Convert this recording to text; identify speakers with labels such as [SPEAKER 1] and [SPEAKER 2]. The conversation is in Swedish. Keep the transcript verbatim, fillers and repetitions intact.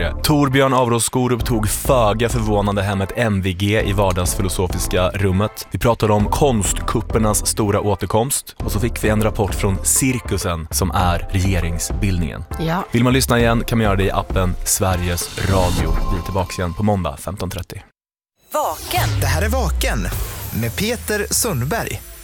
[SPEAKER 1] Sverige. Torbjörn Avros Skorup tog föga förvånande hem ett M V G i vardagsfilosofiska rummet. Vi pratade om konstkuppernas stora återkomst och så fick vi en rapport från cirkusen som är regeringsbildningen.
[SPEAKER 2] Ja.
[SPEAKER 1] Vill man lyssna igen kan man göra det i appen Sveriges Radio. Vi är tillbaka igen på måndag femton trettio.
[SPEAKER 3] Vaken.
[SPEAKER 4] Det här är Vaken med Peter Sundberg.